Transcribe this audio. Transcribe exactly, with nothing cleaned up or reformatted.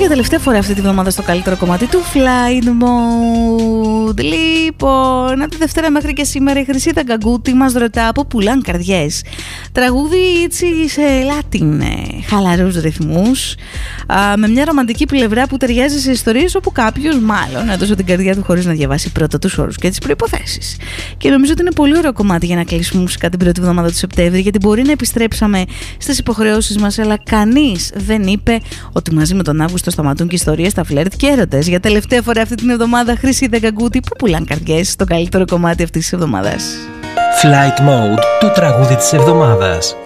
για τελευταία φορά αυτή τη βδομάδα στο καλύτερο κομμάτι του Flight Mode. Λοιπόν, από τη Δευτέρα μέχρι και σήμερα η Χρυσή Δαγκαγκούτη μας ρωτά από πουλάν καρδιές. Τραγούδι έτσι σε Latin, χαλαρούς ρυθμούς, α, με μια ρομαντική πλευρά που ταιριάζει σε ιστορίες όπου κάποιος μάλλον έδωσε την καρδιά του χωρίς να διαβάσει πρώτα τους όρους και τις προϋποθέσεις. Και νομίζω ότι είναι πολύ ωραίο κομμάτι για να κλείσουμε μουσικά την πρώτη εβδομάδα του Σεπτέμβρη, γιατί μπορεί να επιστρέψαμε στις υποχρεώσεις μας, αλλά κανείς δεν είπε ότι μαζί με τον Αύγουστο σταματούν και ιστορίες, τα φλερτ και έρωτες. Για τελευταία φορά αυτή την εβδομάδα, Χρυσή Δαγκαγκούτη, που πουλάν καρδιές στο καλύτερο κομμάτι αυτής της εβδομάδας. Flight Mode, το τραγούδι της εβδομάδας.